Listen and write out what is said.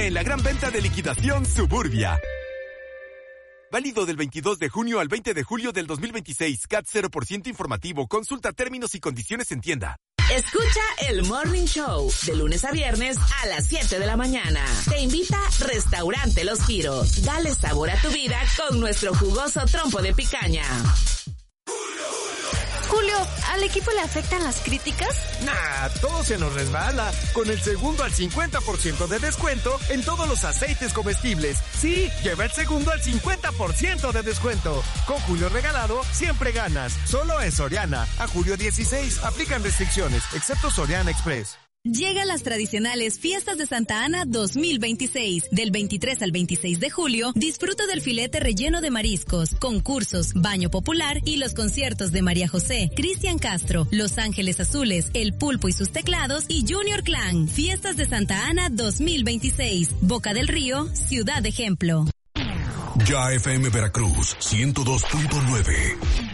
En la gran venta de liquidación Suburbia. Válido del 22 de junio al 20 de julio del 2026. CAT 0% informativo. Consulta términos y condiciones en tienda. Escucha el Morning Show de lunes a viernes a las 7 de la mañana. Te invita Restaurante Los Giros. Dale sabor a tu vida con nuestro jugoso trompo de picaña. Julio, ¿al equipo le afectan las críticas? Nah, todo se nos resbala. Con el segundo al 50% de descuento en todos los aceites comestibles. Sí, lleva el segundo al 50% de descuento. Con Julio regalado, siempre ganas. Solo en Soriana. A julio 16, aplican restricciones, excepto Soriana Express. Llegan las tradicionales Fiestas de Santa Ana 2026. Del 23 al 26 de julio, disfruta del filete relleno de mariscos, concursos, baño popular y los conciertos de María José, Cristian Castro, Los Ángeles Azules, El Pulpo y sus teclados y Junior Clan. Fiestas de Santa Ana 2026. Boca del Río, ciudad ejemplo. Ya FM Veracruz 102.9.